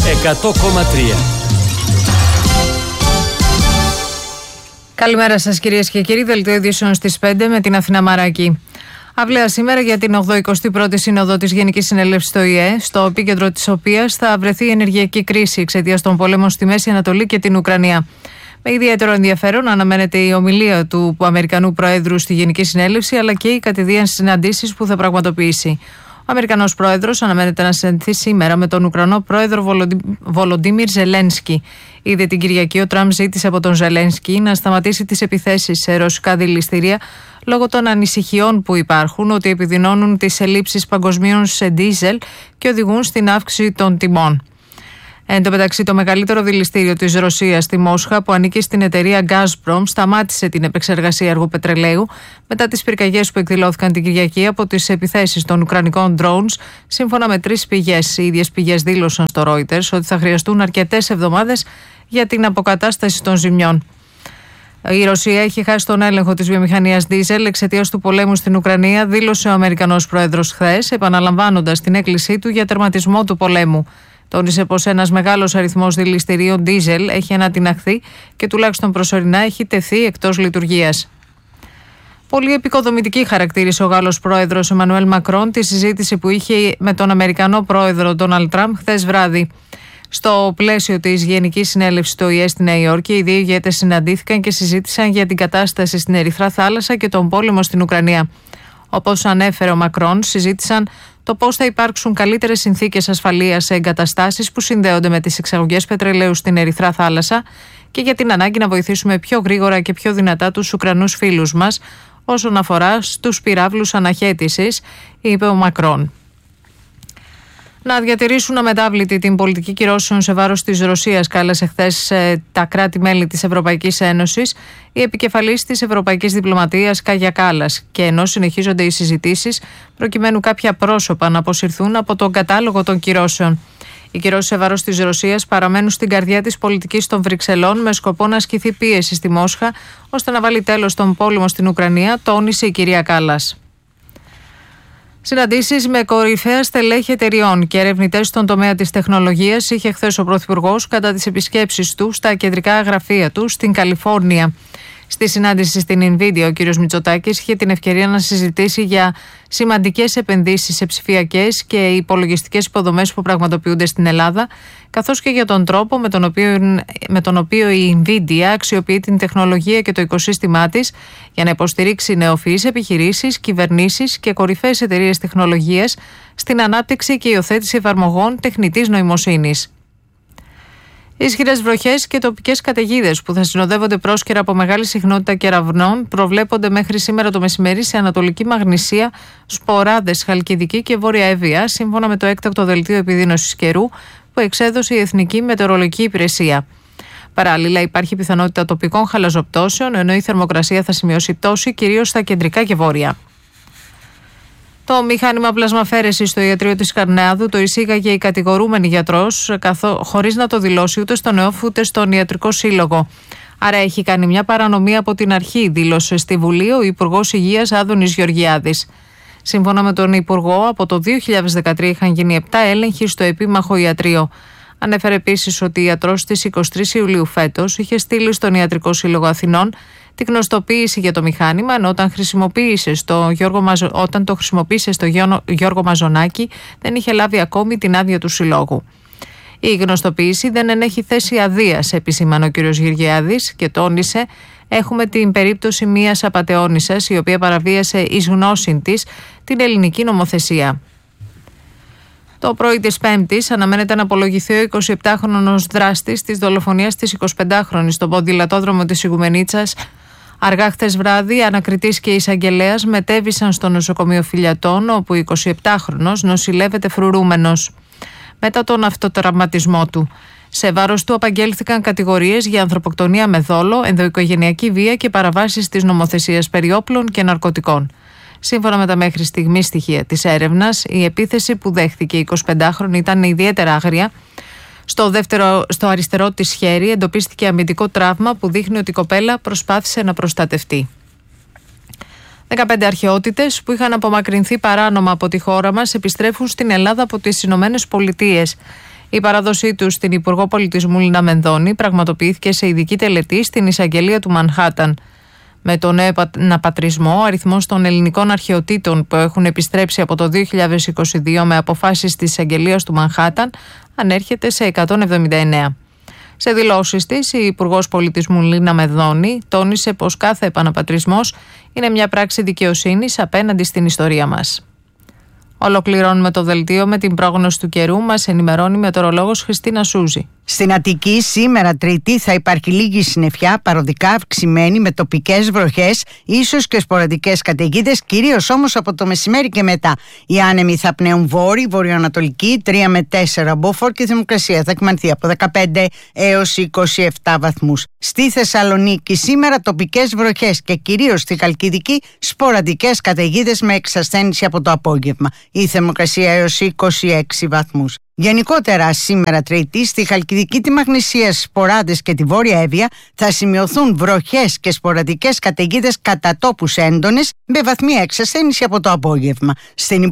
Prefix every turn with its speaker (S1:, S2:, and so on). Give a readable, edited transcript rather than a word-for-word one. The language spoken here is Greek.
S1: 100,3.
S2: Καλημέρα σας κυρίες και κύριοι, δελτίο ειδήσεων στις 5 με την Αθηνά Μαράκη. Αυλαία σήμερα για την 81η Σύνοδο της Γενικής Συνέλευσης του ΟΗΕ, στο επίκεντρο της οποίας θα βρεθεί η ενεργειακή κρίση εξαιτίας των πολέμων στη Μέση Ανατολή και την Ουκρανία. Με ιδιαίτερο ενδιαφέρον αναμένεται η ομιλία του Αμερικανού Προέδρου στη Γενική Συνέλευση, αλλά και οι κατηδίαν συναντήσεις που θα πραγματοποιήσει. Ο Αμερικανός Πρόεδρος αναμένεται να συναντηθεί σήμερα με τον Ουκρανό Πρόεδρο Βολοντίμιρ Ζελένσκι. Ήδη την Κυριακή, ο Τραμπ ζήτησε από τον Ζελένσκι να σταματήσει τις επιθέσεις σε ρωσικά δηληστήρια λόγω των ανησυχιών που υπάρχουν ότι επιδεινώνουν τις ελλείψεις παγκοσμίων σε ντίζελ και οδηγούν στην αύξηση των τιμών. Εν τω μεταξύ, το μεγαλύτερο δηληστήριο της Ρωσίας στη Μόσχα, που ανήκει στην εταιρεία Gazprom, σταμάτησε την επεξεργασία αργού πετρελαίου μετά τις πυρκαγιές που εκδηλώθηκαν την Κυριακή από τις επιθέσεις των ουκρανικών drones, σύμφωνα με 3 πηγές. Οι ίδιες πηγές δήλωσαν στο Reuters ότι θα χρειαστούν αρκετές εβδομάδες για την αποκατάσταση των ζημιών. Η Ρωσία έχει χάσει τον έλεγχο της βιομηχανίας ντίζελ εξαιτίας του πολέμου στην Ουκρανία, δήλωσε ο Αμερικανός Πρόεδρος χθες, επαναλαμβάνοντας την έκκλησή του για τερματισμό του πολέμου. Τόνισε πως ένας μεγάλος αριθμός δηληστηρίων ντίζελ έχει ανατιναχθεί και τουλάχιστον προσωρινά έχει τεθεί εκτός λειτουργίας. Πολύ επικοδομητική χαρακτήρισε ο Γάλλος Πρόεδρος Εμμανουέλ Μακρόν τη συζήτηση που είχε με τον Αμερικανό Πρόεδρο Ντόναλντ Τραμπ χθες βράδυ. Στο πλαίσιο της Γενικής Συνέλευσης του ΟΗΕ στη Νέα Υόρκη, οι δύο ηγέτες συναντήθηκαν και συζήτησαν για την κατάσταση στην Ερυθρά Θάλασσα και τον πόλεμο στην Ουκρανία. Όπως ανέφερε ο Μακρόν, συζήτησαν το πώς θα υπάρξουν καλύτερες συνθήκες ασφαλείας σε εγκαταστάσεις που συνδέονται με τις εξαγωγές πετρελαίου στην Ερυθρά Θάλασσα και για την ανάγκη να βοηθήσουμε πιο γρήγορα και πιο δυνατά τους Ουκρανούς φίλους μας όσον αφορά στους πυράβλους αναχέτησης, είπε ο Μακρόν. Να διατηρήσουν αμετάβλητη την πολιτική κυρώσεων σε βάρος της Ρωσίας, κάλεσε χθες τα κράτη-μέλη της Ευρωπαϊκής Ένωσης η επικεφαλής της Ευρωπαϊκής Διπλωματίας Κάγια Κάλλας, και ενώ συνεχίζονται οι συζητήσεις προκειμένου κάποια πρόσωπα να αποσυρθούν από τον κατάλογο των κυρώσεων. Οι κυρώσεις σε βάρος της Ρωσίας παραμένουν στην καρδιά της πολιτικής των Βρυξελών με σκοπό να ασκηθεί πίεση στη Μόσχα ώστε να βάλει τέλος στον πόλεμο στην Ουκρανία, τόνισε η κυρία Κάλλας. Συναντήσεις με κορυφαία στελέχη εταιριών και ερευνητές στον τομέα της τεχνολογίας είχε χθες ο Πρωθυπουργός κατά τις επισκέψεις του στα κεντρικά γραφεία του στην Καλιφόρνια. Στη συνάντηση στην Nvidia, ο κ. Μητσοτάκης είχε την ευκαιρία να συζητήσει για σημαντικές επενδύσεις σε ψηφιακές και υπολογιστικές υποδομές που πραγματοποιούνται στην Ελλάδα, καθώς και για τον τρόπο με τον οποίο η Nvidia αξιοποιεί την τεχνολογία και το οικοσύστημά της για να υποστηρίξει νεοφυείς επιχειρήσεις, κυβερνήσεις και κορυφαίες εταιρείες τεχνολογίας στην ανάπτυξη και υιοθέτηση εφαρμογών τεχνητής νοημοσύνης. Ισχυρές βροχές και τοπικές καταιγίδες που θα συνοδεύονται πρόσκαιρα από μεγάλη συχνότητα κεραυνών προβλέπονται μέχρι σήμερα το μεσημέρι σε Ανατολική Μαγνησία, Σποράδες, Χαλκιδική και Βόρεια Εύβοια, σύμφωνα με το έκτακτο δελτίο επιδείνωσης καιρού που εξέδωσε η Εθνική Μετεωρολογική Υπηρεσία. Παράλληλα, υπάρχει πιθανότητα τοπικών χαλαζοπτώσεων, ενώ η θερμοκρασία θα σημειώσει πτώση κυρίως στα κεντρικά και βόρεια. Το μηχάνημα πλασμαφέρεσης στο ιατρείο της Καρνάδου το εισήγαγε η κατηγορούμενη γιατρός, χωρίς να το δηλώσει ούτε στον ΕΟΦ ούτε στον Ιατρικό Σύλλογο. Άρα έχει κάνει μια παρανομία από την αρχή, δήλωσε στη Βουλή ο Υπουργός Υγείας Άδωνης Γεωργιάδης. Σύμφωνα με τον Υπουργό, από το 2013 είχαν γίνει 7 έλεγχοι στο επίμαχο ιατρείο. Ανέφερε επίσης ότι η ιατρός στις 23 Ιουλίου φέτος είχε στείλει στον Ιατρικό Σύλλογο Αθηνών τη γνωστοποίηση για το μηχάνημα, ενώ όταν το χρησιμοποίησε στο Γιώργο Μαζονάκη δεν είχε λάβει ακόμη την άδεια του Συλλόγου. Η γνωστοποίηση δεν ενέχει θέση αδείας, επισήμανε ο κ. Γεωργιάδης και τόνισε: έχουμε την περίπτωση μιας απατεώνισσας η οποία παραβίασε εις γνώσιν της την ελληνική νομοθεσία. Το πρωί της Πέμπτης αναμένεται να απολογηθεί ο 27χρονος δράστης της δολοφονίας της 25χρονης στον ποδηλατόδρομο της Ιγουμενίτσας. Αργά χθες βράδυ, ανακριτής και εισαγγελέας μετέβησαν στο νοσοκομείο Φιλιατών, όπου ο 27χρονος νοσηλεύεται φρουρούμενος μετά τον αυτοτραυματισμό του. Σε βάρος του απαγγέλθηκαν κατηγορίες για ανθρωποκτονία με δόλο, ενδοοικογενειακή βία και παραβάσεις της νομοθεσίας περί όπλων και ναρκωτικών. Σύμφωνα με τα μέχρι στιγμή στοιχεία της έρευνας, η επίθεση που δέχθηκε η 25χρονη ήταν ιδιαίτερα άγρια. Στο αριστερό της χέρι εντοπίστηκε αμυντικό τραύμα που δείχνει ότι η κοπέλα προσπάθησε να προστατευτεί. 15 αρχαιότητες που είχαν απομακρυνθεί παράνομα από τη χώρα μας επιστρέφουν στην Ελλάδα από τις Ηνωμένες Πολιτείες. Η παράδοσή του στην Υπουργό Πολιτισμού Λίνα Μενδώνη πραγματοποιήθηκε σε ειδική τελετή στην εισαγγελία του Μανχάταν. Με τον νέο αναπατρισμό, ο αριθμός των ελληνικών αρχαιοτήτων που έχουν επιστρέψει από το 2022 με αποφάσεις της εισαγγελίας του Μανχάταν ανέρχεται σε 179. Σε δηλώσεις της, η Υπουργός Πολιτισμού Λίνα Μενδώνη τόνισε πως κάθε επαναπατρισμός είναι μια πράξη δικαιοσύνης απέναντι στην ιστορία μας. Ολοκληρώνουμε το δελτίο με την πρόγνωση του καιρού. Μας ενημερώνει η μετεωρολόγος Χριστίνα Σούζη.
S1: Στην Αττική σήμερα Τρίτη θα υπάρχει λίγη συννεφιά, παροδικά αυξημένη με τοπικές βροχές, ίσως και σποραδικές καταιγίδες, κυρίως όμως από το μεσημέρι και μετά. Οι άνεμοι θα πνέουν βόρειοι, βορειοανατολικοί, 3 με 4 μποφόρ και η θερμοκρασία θα εκμανθεί από 15 έως 27 βαθμούς. Στη Θεσσαλονίκη σήμερα τοπικές βροχές και κυρίως στη Χαλκιδική σποραδικές καταιγίδες με εξασθένηση από το απόγευμα. Η θερμοκρασία έως 26 βαθμούς. Γενικότερα σήμερα Τρίτη στη Χαλκιδική, τη Μαγνησία, Σποράδες και τη Βόρεια Εύβοια θα σημειωθούν βροχές και σποραδικές καταιγίδες κατά τόπους έντονες με βαθμία εξασθένηση από το απόγευμα. Στην